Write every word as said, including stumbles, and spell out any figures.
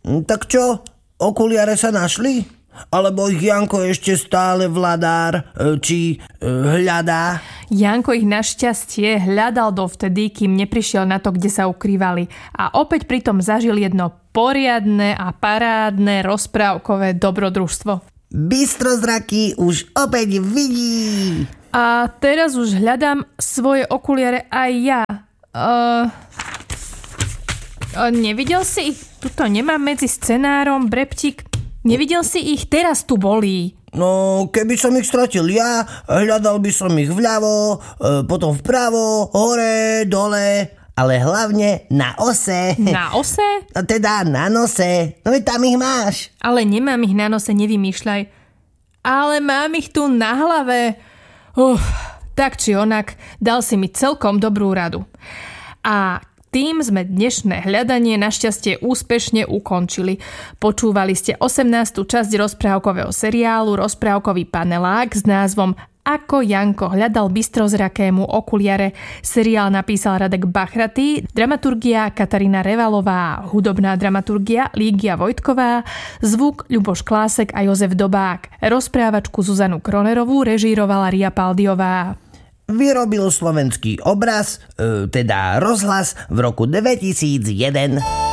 Tak čo? Okuliare sa našli? Alebo ich Janko ešte stále vladár, či hľadá? Janko ich našťastie hľadal dovtedy, kým neprišiel na to, kde sa ukrývali. A opäť pritom zažil jedno poriadne a parádne rozprávkové dobrodružstvo. Bystrozraký už opäť vidí. A teraz už hľadám svoje okuliare aj ja. Uh, uh, nevidel si ich? Tuto nemám medzi scenárom, Breptík. Nevidel si ich? Teraz tu boli. No, keby som ich stratil ja, hľadal by som ich vľavo, potom vpravo, hore, dole, ale hlavne na ose. Na ose? No teda na nose. No veď tam ich máš. Ale nemám ich na nose, nevymýšľaj. Ale mám ich tu na hlave. Uf, tak či onak, dal si mi celkom dobrú radu. A tým sme dnešné hľadanie našťastie úspešne ukončili. Počúvali ste osemnástu časť rozprávkového seriálu Rozprávkový panelák s názvom Ako Janko hľadal bystrozrakému okuliare. Seriál napísal Radek Bachratý, dramaturgia Katarína Revalová, hudobná dramaturgia Lígia Vojtková, zvuk Ľuboš Klásek a Jozef Dobák. Rozprávačku Zuzanu Kronerovú režírovala Ria Paldiová. Vyrobil slovenský obraz, teda rozhlas v roku dvetisícjeden.